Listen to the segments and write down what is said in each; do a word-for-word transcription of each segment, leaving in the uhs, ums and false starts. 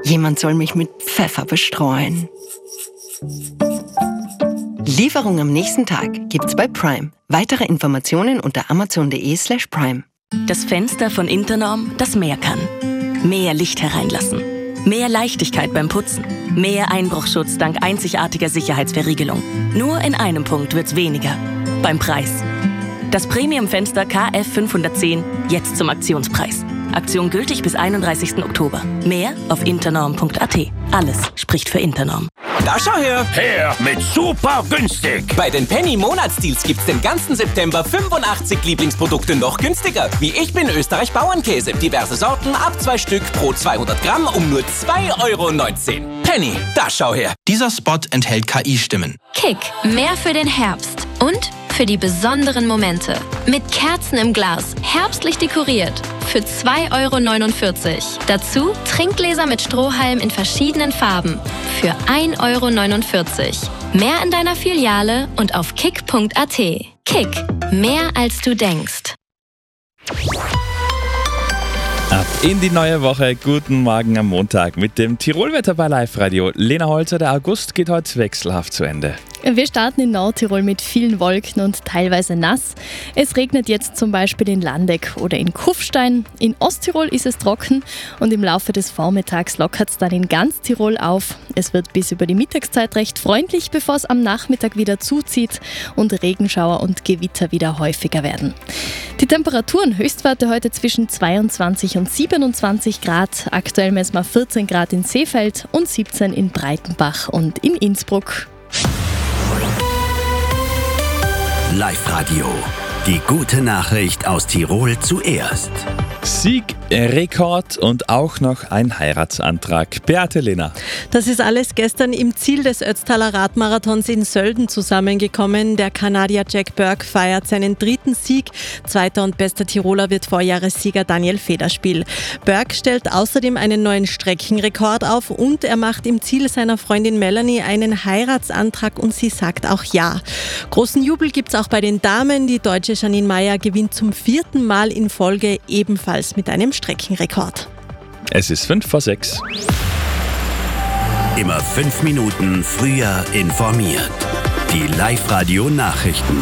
Jemand soll mich mit Pfeffer bestreuen. Lieferung am nächsten Tag gibt's bei Prime. Weitere Informationen unter amazon.de slash prime. Das Fenster von Internorm, das mehr kann. Mehr Licht hereinlassen. Mehr Leichtigkeit beim Putzen. Mehr Einbruchschutz dank einzigartiger Sicherheitsverriegelung. Nur in einem Punkt wird's weniger. Beim Preis. Das Premium-Fenster K F fünfhundertzehn jetzt zum Aktionspreis. Aktion gültig bis einunddreißigsten Oktober. Mehr auf internorm punkt a t. Alles spricht für Internorm. Da schau her! Her mit super günstig! Bei den Penny Monatsdeals gibt's den ganzen September fünfundachtzig Lieblingsprodukte noch günstiger. Wie Ich bin Österreich Bauernkäse. Diverse Sorten ab zwei Stück pro zweihundert Gramm um nur zwei Euro neunzehn. Penny, da schau her! Dieser Spot enthält K I-Stimmen. Kick, mehr für den Herbst und für die besonderen Momente. Mit Kerzen im Glas, herbstlich dekoriert. Für zwei Euro neunundvierzig. Dazu Trinkgläser mit Strohhalm in verschiedenen Farben. Für ein Euro neunundvierzig. Mehr in deiner Filiale und auf kick punkt a t. Kick, mehr als du denkst. Ab in die neue Woche. Guten Morgen am Montag mit dem Tirolwetter bei Live Radio. Lena Holzer, der August geht heute wechselhaft zu Ende. Wir starten in Nordtirol mit vielen Wolken und teilweise nass. Es regnet jetzt zum Beispiel in Landeck oder in Kufstein. In Osttirol ist es trocken und im Laufe des Vormittags lockert es dann in ganz Tirol auf. Es wird bis über die Mittagszeit recht freundlich, bevor es am Nachmittag wieder zuzieht und Regenschauer und Gewitter wieder häufiger werden. Die Temperaturen, Höchstwerte heute zwischen zweiundzwanzig und siebenundzwanzig Grad. Aktuell messen wir vierzehn Grad in Seefeld und siebzehn in Breitenbach und in Innsbruck. Live Radio. Die gute Nachricht aus Tirol zuerst. Sieg, Rekord und auch noch ein Heiratsantrag. Beate Lena. Das ist alles gestern im Ziel des Ötztaler Radmarathons in Sölden zusammengekommen. Der Kanadier Jack Burke feiert seinen dritten Sieg. Zweiter und bester Tiroler wird Vorjahressieger Daniel Federspiel. Burke stellt außerdem einen neuen Streckenrekord auf und er macht im Ziel seiner Freundin Melanie einen Heiratsantrag und sie sagt auch ja. Großen Jubel gibt's auch bei den Damen. Die deutsche Janine Meyer gewinnt zum vierten Mal in Folge ebenfalls mit einem Streckenrekord. Es ist fünf vor sechs. Immer fünf Minuten früher informiert. Die Live-Radio-Nachrichten.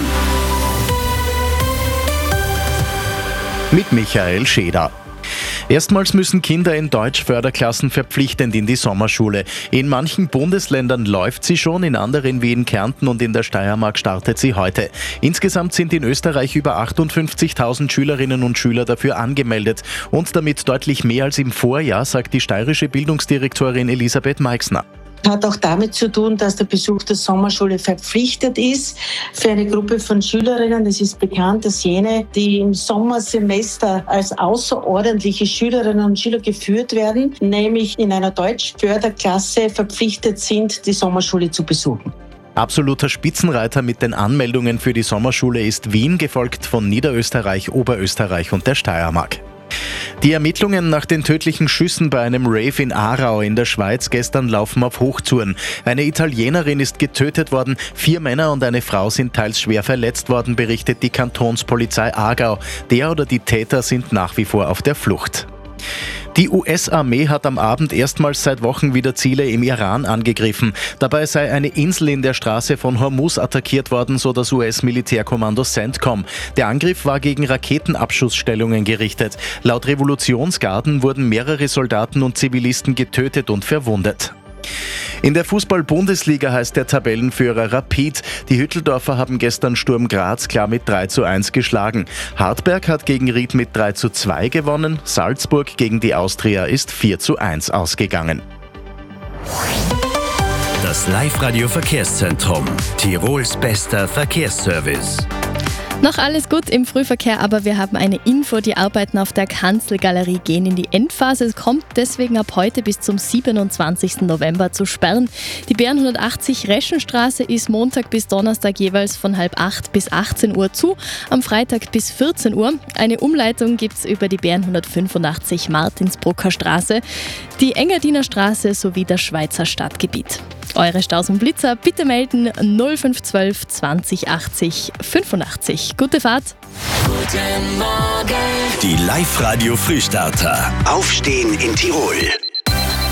Mit Michael Scheder. Erstmals müssen Kinder in Deutsch-Förderklassen verpflichtend in die Sommerschule. In manchen Bundesländern läuft sie schon, in anderen wie in Kärnten und in der Steiermark startet sie heute. Insgesamt sind in Österreich über achtundfünfzigtausend Schülerinnen und Schüler dafür angemeldet und damit deutlich mehr als im Vorjahr, sagt die steirische Bildungsdirektorin Elisabeth Meixner. Hat auch damit zu tun, dass der Besuch der Sommerschule verpflichtet ist für eine Gruppe von Schülerinnen. Es ist bekannt, dass jene, die im Sommersemester als außerordentliche Schülerinnen und Schüler geführt werden, nämlich in einer Deutsch-Förderklasse verpflichtet sind, die Sommerschule zu besuchen. Absoluter Spitzenreiter mit den Anmeldungen für die Sommerschule ist Wien, gefolgt von Niederösterreich, Oberösterreich und der Steiermark. Die Ermittlungen nach den tödlichen Schüssen bei einem Rave in Aarau in der Schweiz gestern laufen auf Hochtouren. Eine Italienerin ist getötet worden, vier Männer und eine Frau sind teils schwer verletzt worden, berichtet die Kantonspolizei Aargau. Der oder die Täter sind nach wie vor auf der Flucht. Die U S-Armee hat am Abend erstmals seit Wochen wieder Ziele im Iran angegriffen. Dabei sei eine Insel in der Straße von Hormuz attackiert worden, so das U S-Militärkommando CENTCOM. Der Angriff war gegen Raketenabschussstellungen gerichtet. Laut Revolutionsgarden wurden mehrere Soldaten und Zivilisten getötet und verwundet. In der Fußball-Bundesliga heißt der Tabellenführer Rapid. Die Hütteldorfer haben gestern Sturm Graz klar mit drei zu eins geschlagen. Hartberg hat gegen Ried mit drei zu zwei gewonnen. Salzburg gegen die Austria ist vier zu eins ausgegangen. Das Live-Radio-Verkehrszentrum. Tirols bester Verkehrsservice. Noch alles gut im Frühverkehr, aber wir haben eine Info. Die Arbeiten auf der Kanzelgalerie gehen in die Endphase. Es kommt deswegen ab heute bis zum siebenundzwanzigsten November zu Sperren. Die B R hundertachtzig Reschenstraße ist Montag bis Donnerstag jeweils von halb acht bis achtzehn Uhr zu, am Freitag bis vierzehn Uhr. Eine Umleitung gibt es über die B R hundertfünfundachtzig Martinsbrucker Straße, die Engadiner Straße sowie das Schweizer Stadtgebiet. Eure Staus und Blitzer bitte melden null fünf eins zwei zwanzig achtzig fünfundachtzig. Gute Fahrt! Guten Morgen! Die Live-Radio Frühstarter. Aufstehen in Tirol.